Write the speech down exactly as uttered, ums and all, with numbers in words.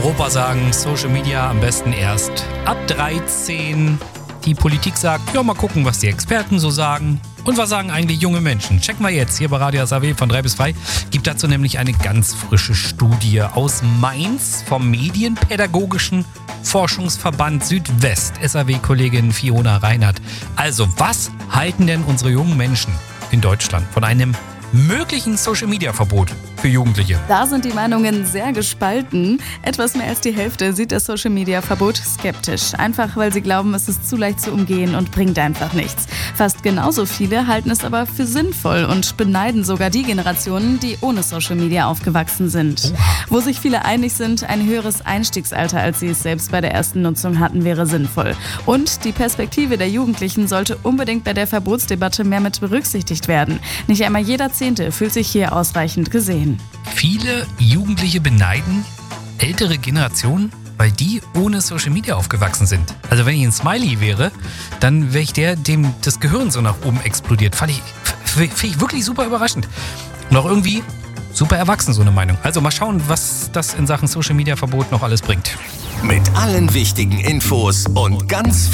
Europa sagen, Social Media am besten erst ab dreizehn. Die Politik sagt, ja, mal gucken, was die Experten so sagen. Und was sagen eigentlich junge Menschen? Checken wir jetzt hier bei Radio S A W von drei bis zwei. Gibt dazu nämlich eine ganz frische Studie aus Mainz vom Medienpädagogischen Forschungsverband Südwest. S A W-Kollegin Fiona Reinhardt. Also, was halten denn unsere jungen Menschen in Deutschland von einem möglichen Social-Media-Verbot für Jugendliche? Da sind die Meinungen sehr gespalten. Etwas mehr als die Hälfte sieht das Social-Media-Verbot skeptisch. Einfach, weil sie glauben, es ist zu leicht zu umgehen und bringt einfach nichts. Fast genauso viele halten es aber für sinnvoll und beneiden sogar die Generationen, die ohne Social-Media aufgewachsen sind. Oha. Wo sich viele einig sind, ein höheres Einstiegsalter, als sie es selbst bei der ersten Nutzung hatten, wäre sinnvoll. Und die Perspektive der Jugendlichen sollte unbedingt bei der Verbotsdebatte mehr mit berücksichtigt werden. Nicht einmal jeder Zehnte fühlt sich hier ausreichend gesehen. Viele Jugendliche beneiden ältere Generationen, weil die ohne Social Media aufgewachsen sind. Also wenn ich ein Smiley wäre, dann wäre ich der, dem das Gehirn so nach oben explodiert. Fand ich, finde ich wirklich super überraschend. Und auch irgendwie super erwachsen, so eine Meinung. Also mal schauen, was das in Sachen Social Media Verbot noch alles bringt. Mit allen wichtigen Infos und ganz